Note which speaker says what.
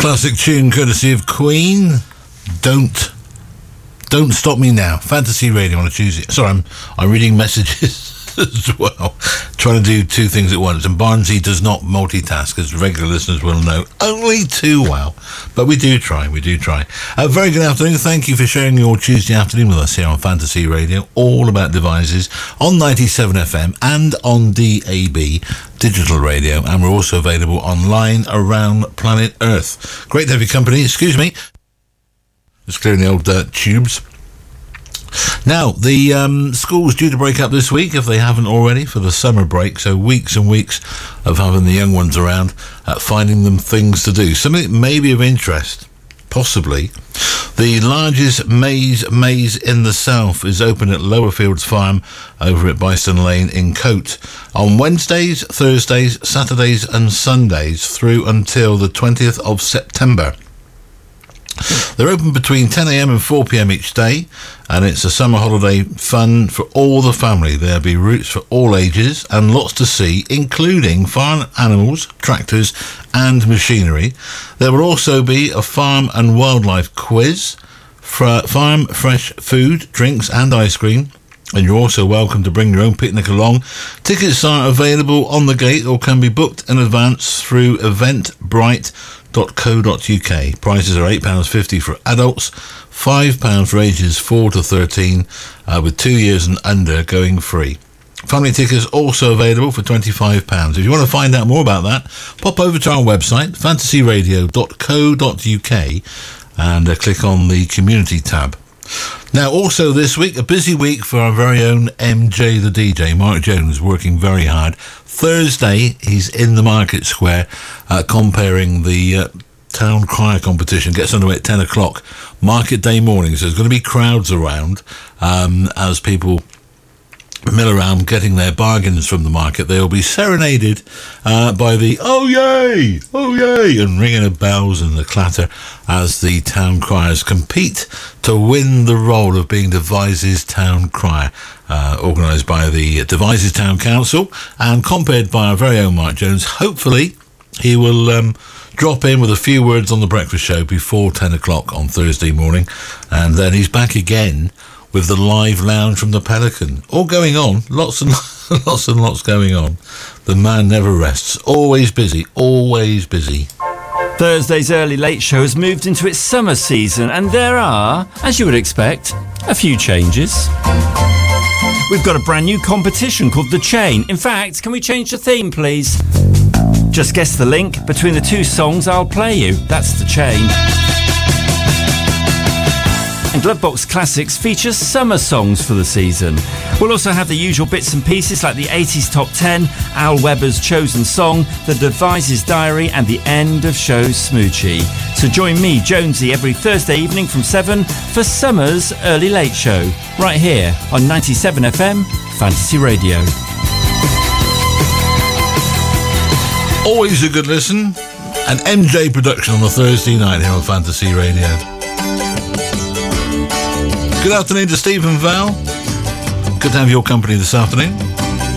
Speaker 1: Classic tune courtesy of Queen. Don't Stop Me Now. Fantasy Radio on a Tuesday. Sorry, I'm reading messages as well, trying to do two things at once, and Barnesy does not multitask, as regular listeners will know only too well, but we do try. Very good afternoon. Thank you for sharing your Tuesday afternoon with us here on Fantasy Radio, all about devices, on 97 FM and on DAB digital radio, and we're also available online around planet Earth. Great to have your company. Excuse me, just clearing the old tubes. Now, the school's due to break up this week, if they haven't already, for the summer break, so weeks and weeks of having the young ones around, finding them things to do. Something that may be of interest, possibly. The largest maze in the south is open at Lowerfields Farm over at Byston Lane in Coate on Wednesdays, Thursdays, Saturdays and Sundays through until the 20th of September. They're open between 10 a.m. and 4 p.m. each day, and it's a summer holiday fun for all the family. There'll be routes for all ages and lots to see, including farm animals, tractors and machinery. There will also be a farm and wildlife quiz, farm fresh food, drinks and ice cream. And you're also welcome to bring your own picnic along. Tickets are available on the gate or can be booked in advance through eventbrite.co.uk. Prices are £8.50 for adults, £5 for ages 4 to 13, with 2 years and under going free. Family tickets also available for £25. If you want to find out more about that, pop over to our website, fantasyradio.co.uk, and click on the community tab. Now, also this week, a busy week for our very own MJ the DJ, Mark Jones, working very hard. Thursday, he's in the Market Square comparing the Town Crier competition. Gets underway at 10 o'clock, market day morning, so there's going to be crowds around as people mill around getting their bargains from the market. They'll be serenaded by the oh yay, and ringing of bells and the clatter as the town criers compete to win the role of being Devizes Town Crier, organised by the Devizes Town Council and compared by our very own Mark Jones. Hopefully he will drop in with a few words on the breakfast show before 10 o'clock on Thursday morning, and then he's back again with the live lounge from the Pelican. All going on, lots and lots going on. The man never rests, always busy, always busy.
Speaker 2: Thursday's Early Late Show has moved into its summer season, and there are, as you would expect, a few changes. We've got a brand new competition called The Chain. In fact, can we change the theme, please? Just guess the link between the two songs I'll play you. That's The Chain. And Glovebox Classics features summer songs for the season. We'll also have the usual bits and pieces like the 80s Top 10, Al Weber's Chosen Song, the Devizes Diary and the End of Show Smoochie. So join me, Jonesy, every Thursday evening from 7 for summer's Early Late Show, right here on 97 FM Fantasy Radio.
Speaker 1: Always a good listen. An MJ production on a Thursday night here on Fantasy Radio. Good afternoon to Steve and Val. Good to have your company this afternoon.